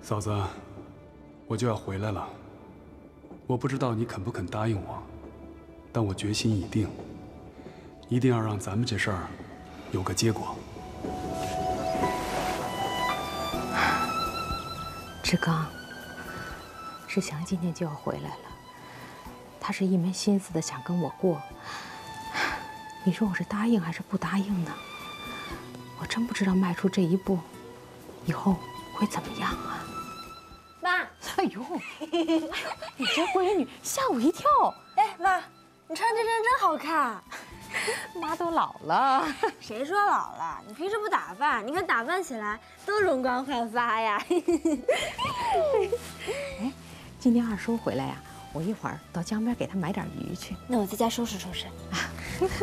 嫂子，我就要回来了。我不知道你肯不肯答应我，但我决心已定，一定要让咱们这事儿有个结果。 志刚，志祥今天就要回来了，他是一门心思的想跟我过。你说我是答应还是不答应呢？我真不知道迈出这一步，以后会怎么样啊？ 妈， 哎呦，你这闺女吓我一跳！ 哎，妈，你穿这身真好看。 妈都老了， 谁说老了？你平时不打扮，你看打扮起来多容光焕发呀！ 哎，今天二叔回来呀，我一会儿到江边给他买点鱼去。 那我在家收拾收拾。 啊，